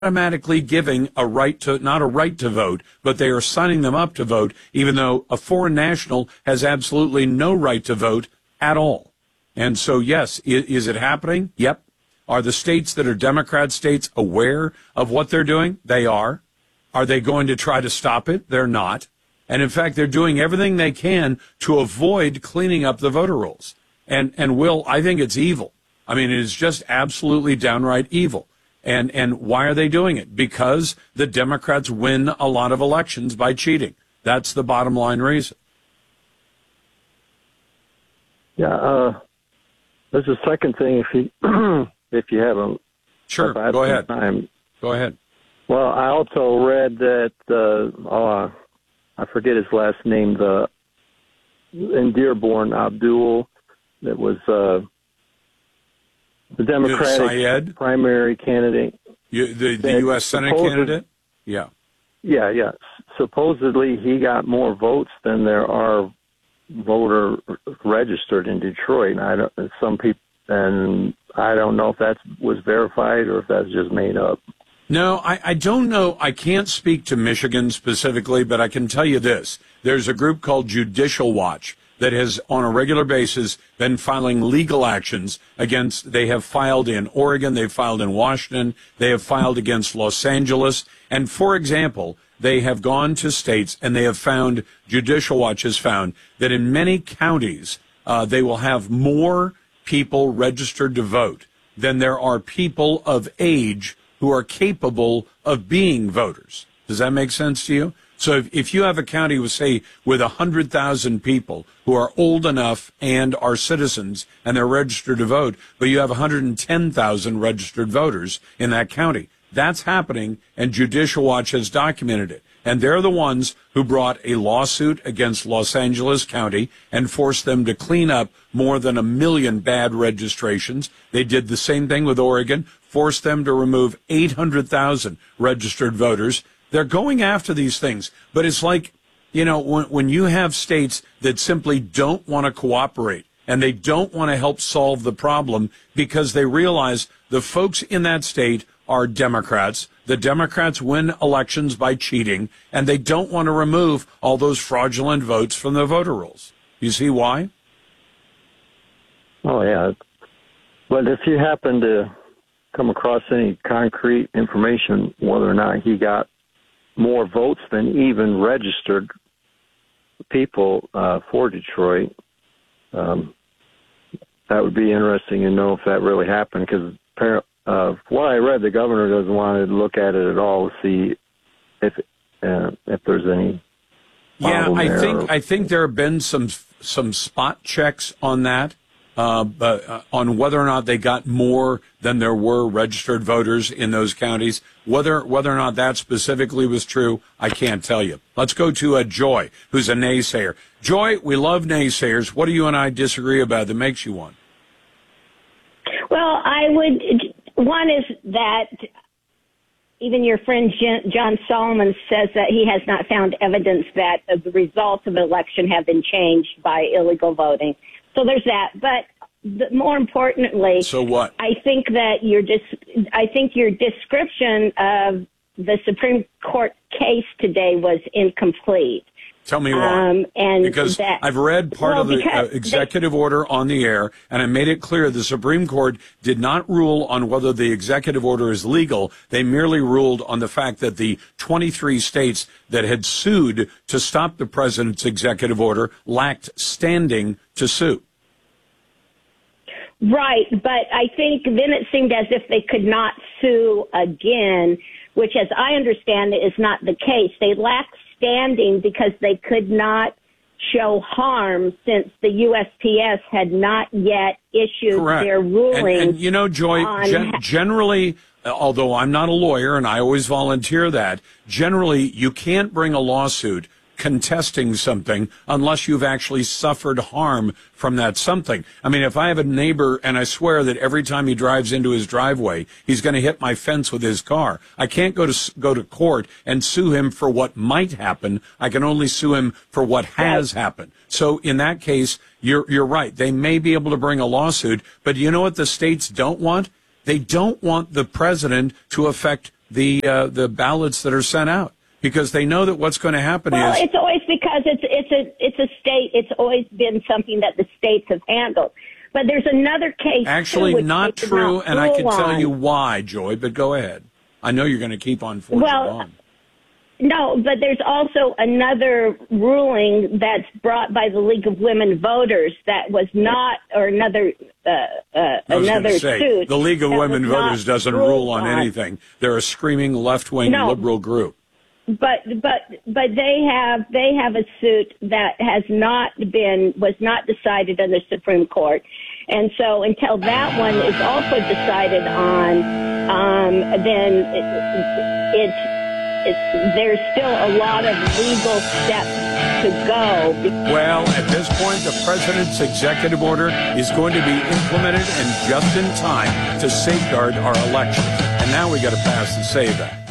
automatically giving a right to, not a right to vote, but they are signing them up to vote, even though a foreign national has absolutely no right to vote at all. And so, yes, is it happening? Yep. Are the states that are Democrat states aware of what they're doing? They are. Are they going to try to stop it? They're not. And in fact, they're doing everything they can to avoid cleaning up the voter rolls. And Will, I think it's evil. I mean, it is just absolutely downright evil. And why are they doing it? Because the Democrats win a lot of elections by cheating. That's the bottom line reason. Yeah, there's a second thing if you if you have a sure, go ahead. Time. Go ahead. Well, I also read that I forget his last name, in Dearborn, Abdul, that was the Democratic primary candidate. The U.S. Senate candidate? Yeah. Yeah. Supposedly he got more votes than there are voter registered in Detroit. And I don't know if that was verified or if that's just made up. No, I don't know. I can't speak to Michigan specifically, but I can tell you this. There's a group called Judicial Watch that has, on a regular basis, been filing legal actions against, they have filed in Oregon, they've filed in Washington, they have filed against Los Angeles. And, for example, they have gone to states and they have found, Judicial Watch has found, that in many counties, they will have more people registered to vote than there are people of age who are capable of being voters. Does that make sense to you? So if you have a county with, say, with 100,000 people who are old enough and are citizens and they're registered to vote, but you have 110,000 registered voters in that county, that's happening, and Judicial Watch has documented it. And they're the ones who brought a lawsuit against Los Angeles County and forced them to clean up more than 1 million bad registrations. They did the same thing with Oregon, forced them to remove 800,000 registered voters. They're going after these things. But it's like, you know, when you have states that simply don't want to cooperate and they don't want to help solve the problem because they realize the folks in that state are Democrats. The Democrats win elections by cheating, and they don't want to remove all those fraudulent votes from the voter rolls. You see why? Oh, yeah. But if you happen to come across any concrete information whether or not he got more votes than even registered people for Detroit, that would be interesting to know if that really happened, because what I read, the governor doesn't want to look at it at all to see if there's any. Yeah, I think there have been some spot checks on that, but on whether or not they got more than there were registered voters in those counties. Whether or not that specifically was true, I can't tell you. Let's go to Joy, who's a naysayer. Joy, we love naysayers. What do you and I disagree about that makes you one? Well, one is that even your friend John Solomon says that he has not found evidence that the results of an election have been changed by illegal voting. So there's that. But more importantly, so what? I think that your description of the Supreme Court case today was incomplete. Tell me why. Because I've read part of the executive order on the air, and I made it clear the Supreme Court did not rule on whether the executive order is legal. They merely ruled on the fact that the 23 states that had sued to stop the president's executive order lacked standing to sue. Right, but I think then it seemed as if they could not sue again, which, as I understand it, is not the case. They lacked standing because they could not show harm since the USPS had not yet issued their ruling. And you know, Joy, generally, although I'm not a lawyer and I always volunteer that, generally you can't bring a lawsuit contesting something unless you've actually suffered harm from that something. I mean, if I have a neighbor and I swear that every time he drives into his driveway, he's going to hit my fence with his car, I can't go to court and sue him for what might happen. I can only sue him for what has happened. So in that case, you're right. They may be able to bring a lawsuit, but you know what the states don't want? They don't want the president to affect the ballots that are sent out, because they know that what's going to happen Well, is it's always because it's a state. It's always been something that the states have handled. But there's another case. actually too, which not they did true, not and I can rule tell on. you why, Joy. But go ahead. I know you're going to keep on forging on. No, but there's also another ruling that's brought by the League of Women Voters that was not, or another I was gonna another say, suit. the League of that Women was not Voters doesn't ruled rule on anything. They're a screaming left-wing No. liberal group. But they have a suit that was not decided in the Supreme Court, and so until that one is also decided on, then there's still a lot of legal steps to go. Well, at this point, the president's executive order is going to be implemented and just in time to safeguard our elections. And now we got to pass the SAVE Act.